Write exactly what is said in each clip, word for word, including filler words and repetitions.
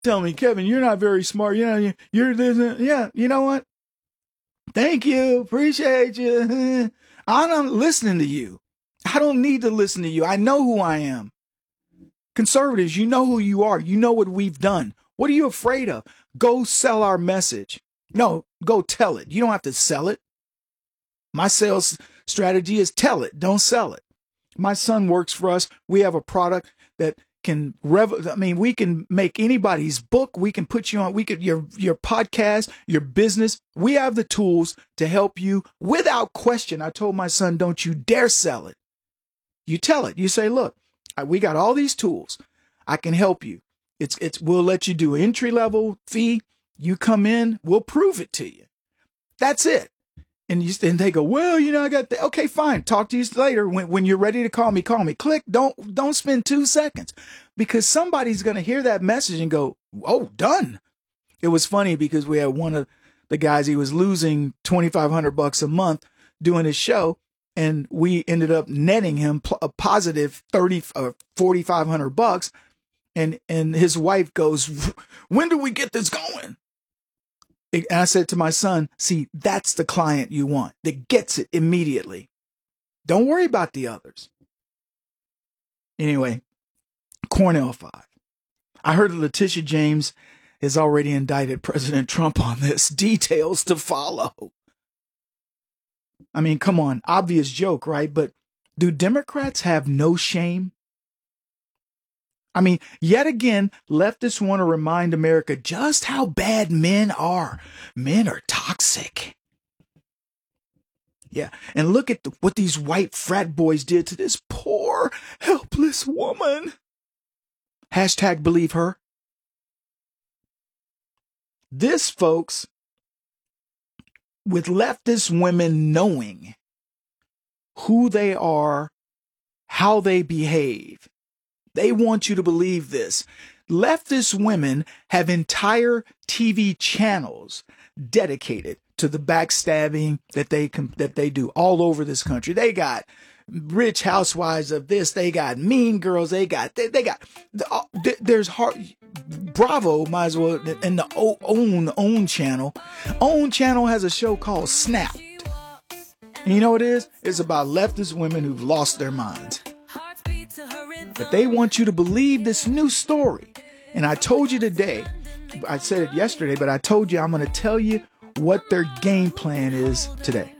tell me, Kevin, you're not very smart. You know, you're this. Yeah, you know what? Thank you. Appreciate you. I'm not listening to you. I don't need to listen to you. I know who I am. Conservatives, you know who you are. You know what we've done. What are you afraid of? Go sell our message. No, go tell it. You don't have to sell it. My sales strategy is tell it, don't sell it. My son works for us. We have a product that can rev- I mean, we can make anybody's book. We can put you on, we could, your, your podcast, your business. We have the tools to help you without question. I told my son, don't you dare sell it. You tell it. You say, look, we got all these tools. I can help you. It's, it's, we'll let you do entry level fee. You come in, we'll prove it to you. That's it. And you and they go, well, you know, I got the, okay, fine. Talk to you later. When, when you're ready to call me, call me. Click. Don't, don't spend two seconds because somebody's going to hear that message and go, oh, done. It was funny because we had one of the guys, he was losing twenty-five hundred bucks a month doing his show. And we ended up netting him a positive thirty or forty-five hundred bucks. And, and his wife goes, when do we get this going? And I said to my son, see, that's the client you want that gets it immediately. Don't worry about the others. Anyway, Cornell five. I heard that Letitia James has already indicted President Trump on this. Details to follow. I mean, come on, obvious joke, right? But do Democrats have no shame? I mean, yet again, leftists want to remind America just how bad men are. Men are toxic. Yeah, and look at the, what these white frat boys did to this poor, helpless woman. Hashtag believe her. This, folks, with leftist women knowing who they are, how they behave, they want you to believe this. Leftist women have entire T V channels dedicated to the backstabbing that they that they do all over this country. They got Rich Housewives of this. They got Mean Girls. They got they, they got there's hard. Bravo might as well in the own own channel. Own channel has a show called Snapped. And you know what it is? It's about leftist women who've lost their minds. But they want you to believe this new story. And I told you today, I said it yesterday, but I told you I'm going to tell you what their game plan is today.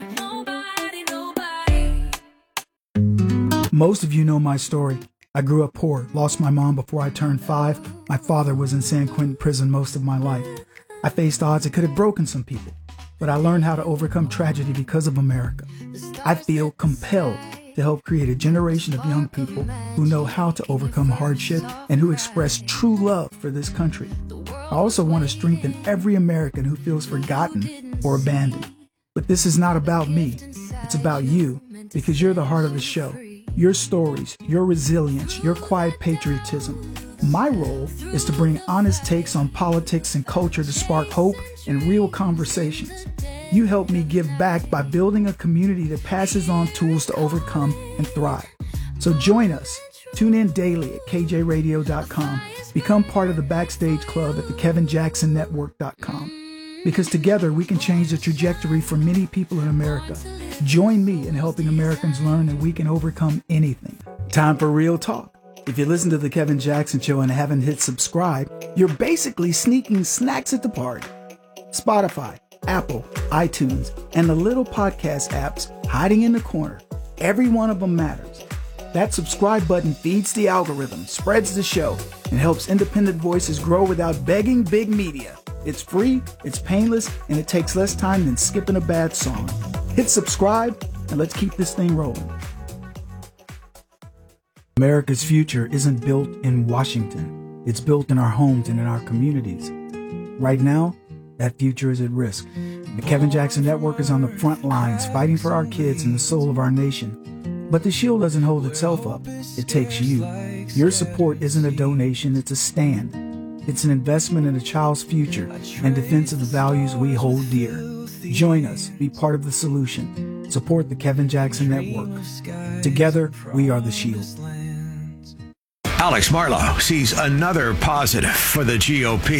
Most of you know my story. I grew up poor, lost my mom before I turned five. My father was in San Quentin prison most of my life. I faced odds that could have broken some people, but I learned how to overcome tragedy because of America. I feel compelled to help create a generation of young people who know how to overcome hardship and who express true love for this country. I also want to strengthen every American who feels forgotten or abandoned. But this is not about me. It's about you, because you're the heart of the show. Your stories, your resilience, your quiet patriotism. My role is to bring honest takes on politics and culture to spark hope and real conversations. You help me give back by building a community that passes on tools to overcome and thrive. So join us. Tune in daily at K J radio dot com. Become part of the Backstage Club at the Kevin Jackson Network dot com. Because together we can change the trajectory for many people in America. Join me in helping Americans learn that we can overcome anything. Time for real talk. If you listen to The Kevin Jackson Show and haven't hit subscribe, you're basically sneaking snacks at the party. Spotify, Apple, iTunes, and the little podcast apps hiding in the corner. Every one of them matters. That subscribe button feeds the algorithm, spreads the show, and helps independent voices grow without begging big media. It's free, it's painless, and it takes less time than skipping a bad song. Hit subscribe, and let's keep this thing rolling. America's future isn't built in Washington. It's built in our homes and in our communities. Right now, that future is at risk. The Kevin Jackson Network is on the front lines fighting for our kids and the soul of our nation. But the shield doesn't hold itself up. It takes you. Your support isn't a donation, it's a stand. It's an investment in a child's future and defense of the values we hold dear. Join us, be part of the solution. Support the Kevin Jackson Network. Together, we are the shield. Alex Marlow sees another positive for the G O P.